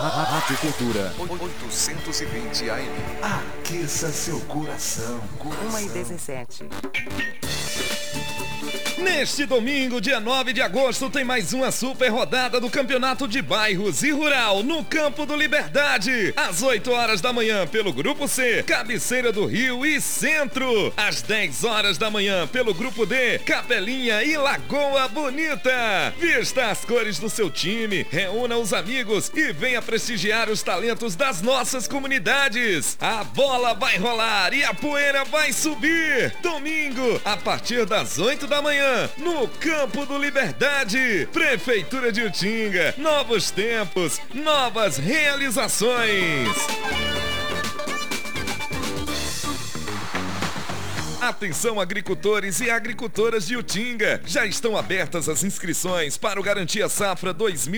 Rádio Cultura 820 AM. Aqueça seu coração. 1h17. Neste domingo, dia 9 de agosto, tem mais uma super rodada do Campeonato de Bairros e Rural no Campo do Liberdade. Às 8 horas da manhã, pelo Grupo C, Cabeceira do Rio e Centro. Às 10 horas da manhã, pelo Grupo D, Capelinha e Lagoa Bonita. Vista as cores do seu time, reúna os amigos e venha prestigiar os talentos das nossas comunidades. A bola vai rolar e a poeira vai subir. Domingo, a partir das 8 da manhã, no Campo do Liberdade. Prefeitura de Utinga, novos tempos, novas realizações. Atenção, agricultores e agricultoras de Utinga, já estão abertas as inscrições para o Garantia Safra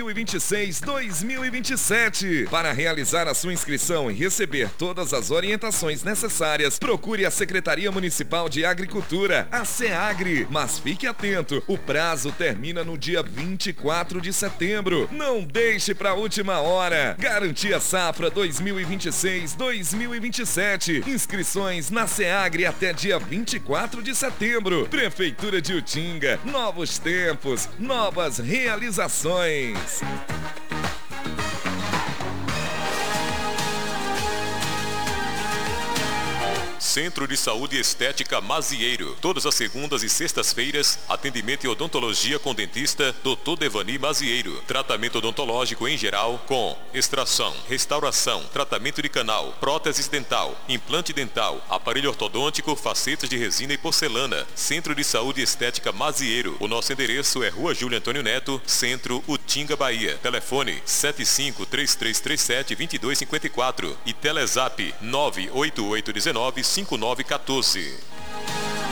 2026-2027. Para realizar a sua inscrição e receber todas as orientações necessárias, procure a Secretaria Municipal de Agricultura, a SEAGRE. Mas fique atento, o prazo termina no dia 24 de setembro. Não deixe para a última hora. Garantia Safra 2026-2027. Inscrições na SEAGRE até dia 24 de setembro. Prefeitura de Utinga, novos tempos, novas realizações. Centro de Saúde e Estética Mazieiro. Todas as segundas e sextas-feiras, atendimento e odontologia com dentista Dr. Devani Mazieiro. Tratamento odontológico em geral com extração, restauração, tratamento de canal, próteses dental, implante dental, aparelho ortodôntico, facetas de resina e porcelana. Centro de Saúde e Estética Mazieiro. O nosso endereço é Rua Júlio Antônio Neto, Centro, Utinga, Bahia. Telefone 75-3337-2254 e Telezap 98819-5914.